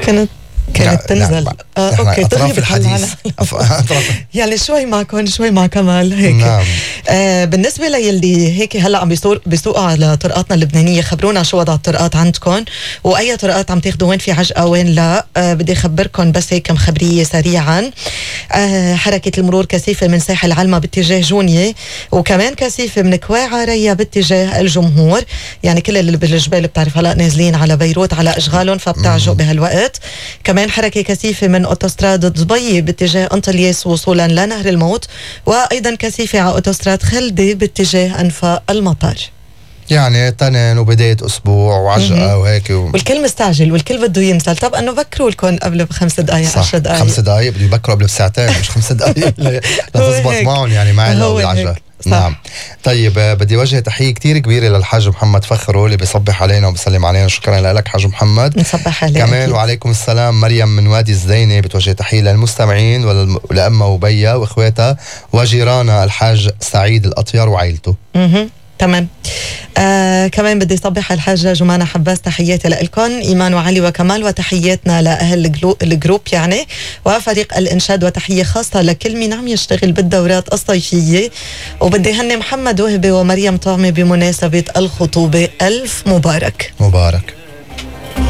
كانت تنزل اوكي أطراف الحديث يعني شوي معكم شوي مع كمال هيك. نعم. بالنسبة ليلي هيك هلا عم بيسوقوا على طرقاتنا اللبنانية، خبرونا شو وضع الطرقات عندكم وأي طرقات عم تاخدوا، وين في عجقة وين لا. بدي أخبركم بس هيك مخبرية سريعا. حركة المرور كثيفة من ساحل علمة باتجاه جونية، وكمان كثيفة من كواعة ريا باتجاه الجمهور. يعني كل اللي بالجبال بتعرف هلا نازلين على بيروت على أشغالهم فبتعجق بهالوقت. كمان حركة كثيفة من أوتوستراد ضبي باتجاه أنطلياس وصولا لنهر الموت، وأيضا كثيفة على أوتوستراد خلدي باتجاه أنفاق المطار. يعني تنين وبداية أسبوع وعجقة وهيك والكل مستعجل والكل بده ينزل. طب أنه بكروا لكم قبل ب5 دقايق 10 دقايق. 5 دقايق بده يبكروا قبل بساعتين مش 5 دقايق لتزبط معهم يعني مع العجلة. نعم. طيب بدي وجه تحية كتير كبيرة للحاج محمد فخرو اللي بيصبح علينا وبيسلم علينا. شكرا لك حاج محمد. نصبح عليك كمان أكيد. وعليكم السلام. مريم من وادي الزينة بتوجه تحية للمستمعين ولأمها وبيا وإخواتها وجيرانا الحاج سعيد الأطيار وعائلته. تمام. كمان بدي صبح الحاجة جمانة حباس، تحياتي لكم إيمان وعلي وكمال، وتحياتنا لأهل الجروب يعني وفريق الإنشاد، وتحية خاصة لكل مين عم يشتغل بالدورات الصيفية. وبدي هني محمد وهبة ومريم طعمي بمناسبة الخطوبة. ألف مبارك.